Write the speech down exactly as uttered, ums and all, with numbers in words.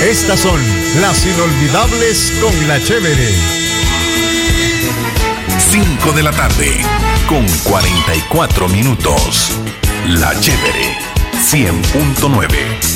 Estas son las inolvidables con La Chévere. cinco de la tarde, con cuarenta y cuatro minutos. La Chévere, cien punto nueve.